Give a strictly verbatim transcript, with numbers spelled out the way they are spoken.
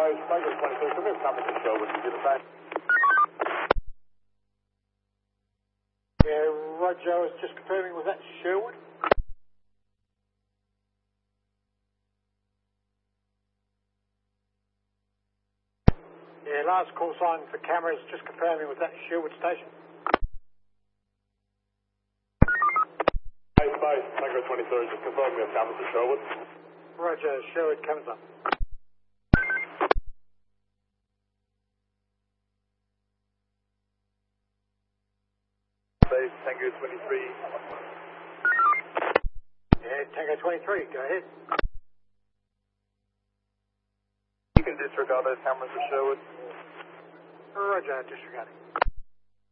Base, Tango twenty-two, can we have cameras at Sherwood to do the same? Yeah, Roger, I was just confirming, was that Sherwood? Yeah, last call sign for cameras, just confirming, was that Sherwood Station? Base, base, Tango twenty-two, just confirming we have cameras at Sherwood. Roger, Sherwood, cameras up. Base, Tango twenty-three. Yeah, Tango twenty-three, go ahead. You can disregard those cameras at Sherwood. Roger, disregarding.